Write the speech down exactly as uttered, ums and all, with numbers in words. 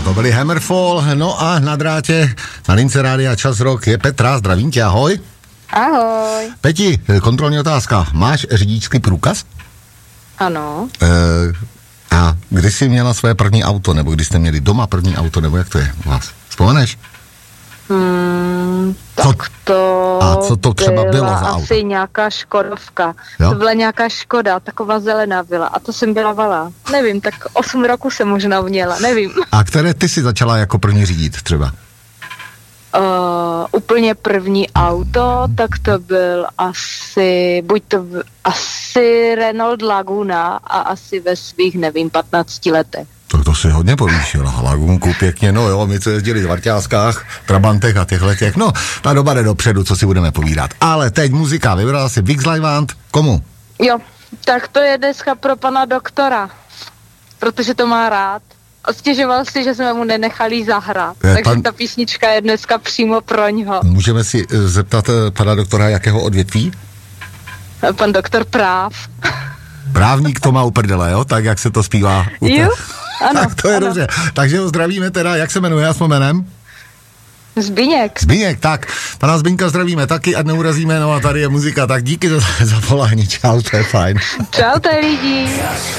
To byli Hammerfall, no a na drátě na lince Rádia Čas Rock je Petra, zdravím tě, ahoj. Ahoj. Peti, kontrolní otázka, máš řidičský průkaz? Ano. E, a kdy jsi měla své první auto, nebo kdy jste měli doma první auto, nebo jak to je u vás? Vzpomeneš? Hmm, tak co, to a co to třeba bylo za auto? Asi nějaká Škodovka. Jo? To byla nějaká Škoda, taková zelená byla. A to jsem byla vala. Nevím, tak osm roku jsem možná měla, nevím. A které ty si začala jako první řídit třeba? Uh, úplně první auto, tak to byl asi, buď to byl, asi Renault Laguna a asi ve svých, nevím, patnácti letech. Tak to si hodně povýšila, Lagunku pěkně, no jo, my co jezdili v Varťáskách, Trabantech a těchhle těch, no, ta doba jde dopředu, co si budeme povídat. Ale teď muzika, vybrala si Vix Livant, komu? Jo, tak to je dneska pro pana doktora, protože to má rád. A stěžoval si, že jsme mu nenechali zahrát, je, takže pan... ta písnička je dneska přímo pro něho. Můžeme si zeptat pana doktora, jakého odvětví? Pan doktor práv. Právník to má uprdele, jo? Tak, jak se to zpívá. Jo, ano. Tak to je ano. dobře. Takže ho zdravíme teda, jak se jmenuje, já s jménem? Zbyněk. Zbyněk, tak. Pana Zbyňka zdravíme taky a neurazíme, no a tady je muzika, tak díky za, za volání, čau, to je fajn. Čau, to je lidi.